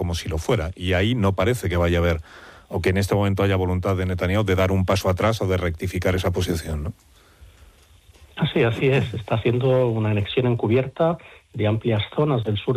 como si lo fuera. Y ahí no parece que vaya a haber, o que en este momento haya voluntad de Netanyahu de dar un paso atrás o de rectificar esa posición, ¿no? Así es. Está haciendo una anexión encubierta de amplias zonas del sur